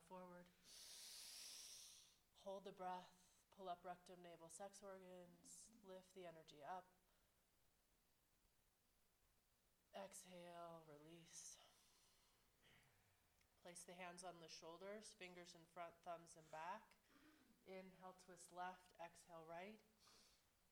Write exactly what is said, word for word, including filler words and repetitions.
forward. Hold the breath, pull up rectum, navel, sex organs, lift the energy up. Exhale, release. Place the hands on the shoulders, fingers in front, thumbs in back. Inhale, twist left, exhale, right.